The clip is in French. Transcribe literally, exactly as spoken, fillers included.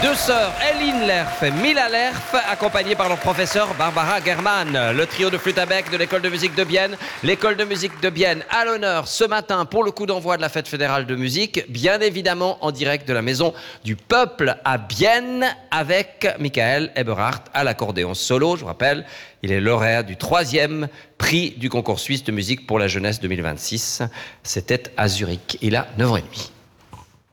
deux sœurs, Eline Lerf et Mila Lerf, accompagnées par leur professeur Barbara Germann. Le trio de flûte à bec de l'école de musique de Bienne. L'école de musique de Bienne à l'honneur ce matin pour le coup d'envoi de la fête fédérale de musique, bien évidemment en direct de la maison du peuple à Bienne avec Michael Eberhardt à l'accordéon solo. Je vous rappelle, il est lauréat du troisième prix du concours suisse de musique pour la jeunesse deux mille vingt-six. C'était à Zurich. Il a neuf ans et demi.